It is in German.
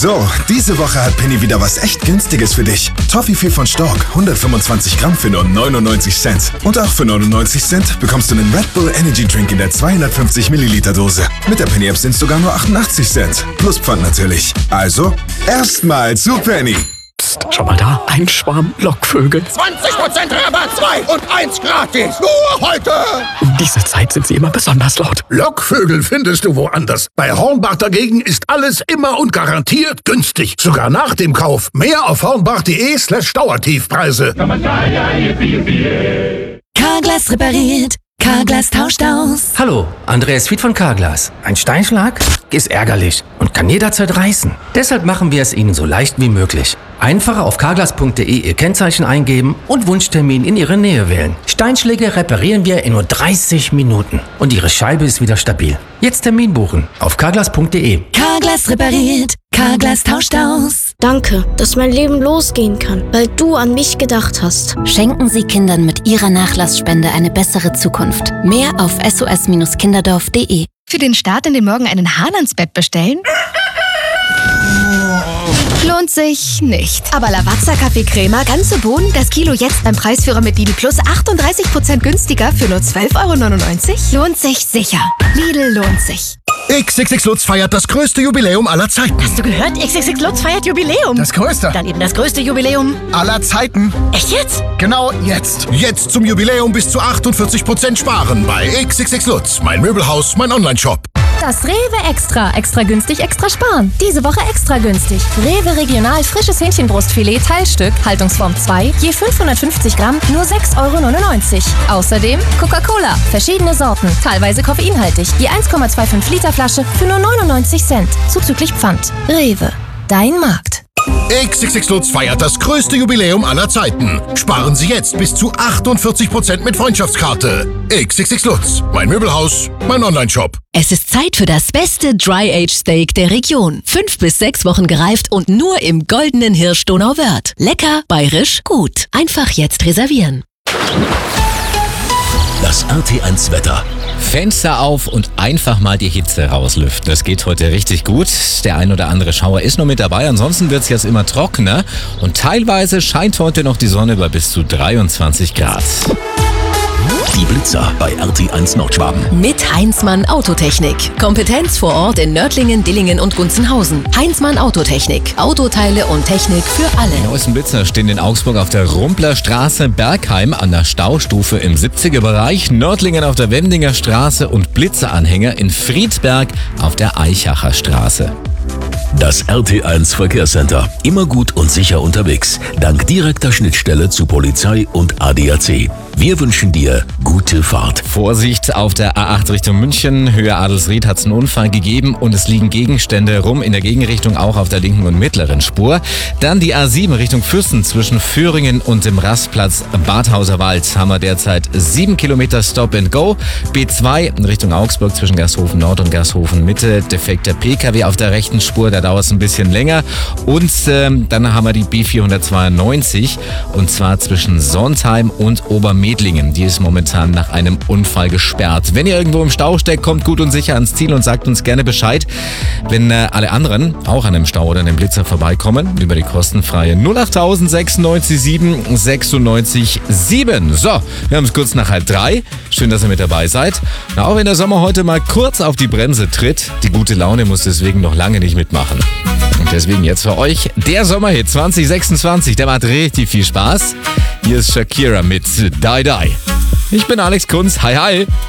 So, diese Woche hat Penny wieder was echt Günstiges für dich. Toffifee von Stork, 125 Gramm für nur 99 Cent. Und auch für 99 Cent bekommst du einen Red Bull Energy Drink in der 250 Milliliter Dose. Mit der Penny App sind es sogar nur 88 Cent. Plus Pfand natürlich. Also, erstmal zu Penny. Psst, schau mal da, ein Schwarm Lockvögel. 20% Rabatt, 2 und 1 gratis. Nur heute. Um diese Zeit sind sie immer besonders laut. Lockvögel findest du woanders. Bei Hornbach dagegen ist alles immer und garantiert günstig. Sogar nach dem Kauf. Mehr auf hornbach.de/Dauertiefpreise. Carglass repariert. Carglass tauscht aus. Hallo, Andreas Fied von Carglass. Ein Steinschlag ist ärgerlich und kann jederzeit reißen. Deshalb machen wir es Ihnen so leicht wie möglich. Einfach auf carglass.de Ihr Kennzeichen eingeben und Wunschtermin in Ihre Nähe wählen. Steinschläge reparieren wir in nur 30 Minuten und Ihre Scheibe ist wieder stabil. Jetzt Termin buchen auf carglass.de. Carglass repariert. Carglass tauscht aus. Danke, dass mein Leben losgehen kann, weil du an mich gedacht hast. Schenken Sie Kindern mit Ihrer Nachlassspende eine bessere Zukunft. Mehr auf sos-kinderdorf.de. Für den Start in den Morgen einen Hahn ans Bett bestellen? Lohnt sich nicht. Aber Lavazza Kaffee Crema, ganze Bohnen, das Kilo jetzt beim Preisführer mit Lidl Plus 38% günstiger für nur 12,99 €? Lohnt sich sicher. Lidl lohnt sich. XXX Lutz feiert das größte Jubiläum aller Zeiten. Hast du gehört? XXX Lutz feiert Jubiläum. Das größte Dann eben das größte Jubiläum aller Zeiten. Echt jetzt? Genau jetzt. Jetzt zum Jubiläum bis zu 48% sparen bei XXX Lutz. Mein Möbelhaus, mein Onlineshop. Das Rewe Extra. Extra günstig, extra sparen. Diese Woche extra günstig. Rewe Regional frisches Hähnchenbrustfilet Teilstück, Haltungsform 2, je 550 Gramm, nur 6,99 €. Außerdem Coca-Cola, verschiedene Sorten, teilweise koffeinhaltig, je 1,25 Liter Flasche für nur 99 Cent, zuzüglich Pfand. Rewe, dein Markt. XXX Lutz feiert das größte Jubiläum aller Zeiten. Sparen Sie jetzt bis zu 48% mit Freundschaftskarte. XXX Lutz. Mein Möbelhaus, mein Onlineshop. Es ist Zeit für das beste Dry-Aged-Steak der Region. 5 bis 6 Wochen gereift und nur im goldenen Hirsch Donauwörth. Lecker, bayerisch, gut. Einfach jetzt reservieren. Das RT1 Wetter. Fenster auf und einfach mal die Hitze rauslüften. Das geht heute richtig gut. Der ein oder andere Schauer ist noch mit dabei. Ansonsten wird es jetzt immer trockener. Und teilweise scheint heute noch die Sonne bei bis zu 23 Grad. Die Blitzer bei RT1 Nordschwaben. Mit Heinzmann Autotechnik. Kompetenz vor Ort in Nördlingen, Dillingen und Gunzenhausen. Heinzmann Autotechnik. Autoteile und Technik für alle. Die neuesten Blitzer stehen in Augsburg auf der Rumpler Straße, Bergheim an der Staustufe im 70er Bereich, Nördlingen auf der Wendinger Straße und Blitzeranhänger in Friedberg auf der Eichacher Straße. Das RT1 Verkehrscenter. Immer gut und sicher unterwegs. Dank direkter Schnittstelle zu Polizei und ADAC. Wir wünschen dir gute Fahrt. Vorsicht auf der A8 Richtung München. Höhe Adelsried hat es einen Unfall gegeben und es liegen Gegenstände rum in der Gegenrichtung, auch auf der linken und mittleren Spur. Dann die A7 Richtung Füssen zwischen Föhringen und dem Rastplatz Badhauser Wald haben wir derzeit 7 Kilometer Stop and Go. B2 in Richtung Augsburg zwischen Gershofen Nord und Gershofen Mitte. Defekter PKW auf der rechten Spur, da dauert es ein bisschen länger. Und dann haben wir die B492 und zwar zwischen Sontheim und Obermedlingen. Die ist momentan nach einem Unfall gesperrt. Wenn ihr irgendwo im Stau steckt, kommt gut und sicher ans Ziel und sagt uns gerne Bescheid. Wenn alle anderen auch an einem Stau oder einem Blitzer vorbeikommen, über die kostenfreie 08000 96 7 96 7. So, wir haben es kurz nach 2:30. Schön, dass ihr mit dabei seid. Na, auch wenn der Sommer heute mal kurz auf die Bremse tritt, die gute Laune muss deswegen noch lange nicht mitmachen. Und deswegen jetzt für euch der Sommerhit 2026. Der macht richtig viel Spaß. Hier ist Shakira mit Die Die. Ich bin Alex Kunz. Hi, hi.